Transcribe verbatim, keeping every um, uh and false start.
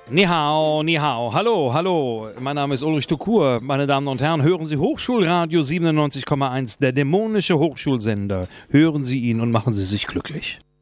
Ni hao, ni hao. Hallo, hallo. Mein Name ist Ulrich Tukur. Meine Damen und Herren, hören Sie Hochschulradio siebenundneunzig Komma eins, der dämonische Hochschulsender. Hören Sie ihn und machen Sie sich glücklich.